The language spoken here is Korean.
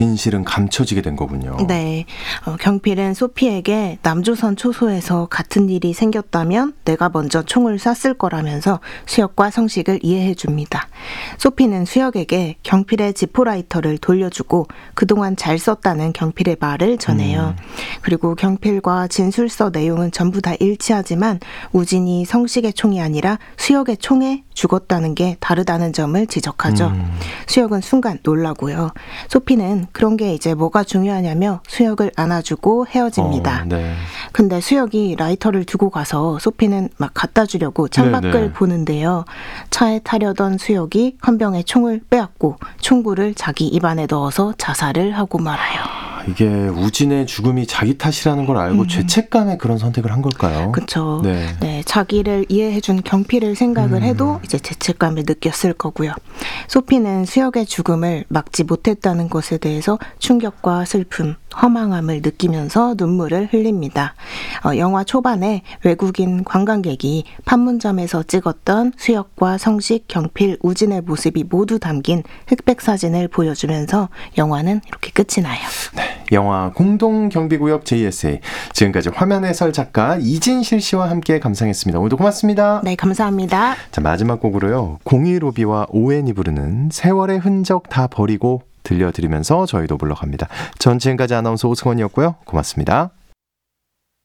진실은 감춰지게 된 거군요. 네. 경필은 소피에게 남조선 초소에서 같은 일이 생겼다면 내가 먼저 총을 쐈을 거라면서 수혁과 성식을 이해해 줍니다. 소피는 수혁에게 경필의 지포라이터를 돌려주고 그동안 잘 썼다는 경필의 말을 전해요. 그리고 경필과 진술서 내용은 전부 다 일치하지만 우진이 성식의 총이 아니라 수혁의 총에 죽었다는 게 다르다는 점을 지적하죠. 수혁은 순간 놀라고요. 소피는 그런 게 이제 뭐가 중요하냐며 수혁을 안아주고 헤어집니다. 네. 근데 수혁이 라이터를 두고 가서 소피는 막 갖다 주려고 창밖을 네네. 보는데요. 차에 타려던 수혁이 헌병의 총을 빼앗고 총구를 자기 입안에 넣어서 자살을 하고 말아요. 이게 우진의 죽음이 자기 탓이라는 걸 알고 죄책감에 그런 선택을 한 걸까요? 그렇죠. 네. 네, 자기를 이해해준 경필을 생각을 해도 이제 죄책감을 느꼈을 거고요. 소피는 수혁의 죽음을 막지 못했다는 것에 대해서 충격과 슬픔, 허망함을 느끼면서 눈물을 흘립니다. 영화 초반에 외국인 관광객이 판문점에서 찍었던 수혁과 성식, 경필, 우진의 모습이 모두 담긴 흑백 사진을 보여주면서 영화는 이렇게 끝이 나요. 네. 영화 공동경비구역 JSA. 지금까지 화면 해설 작가 이진실 씨와 함께 감상했습니다. 오늘도 고맙습니다. 네, 감사합니다. 자, 마지막 곡으로요. 015B와 오웬이 부르는 세월의 흔적 다 버리고 들려드리면서 저희도 물러갑니다. 전 지금까지 아나운서 오승원이었고요. 고맙습니다.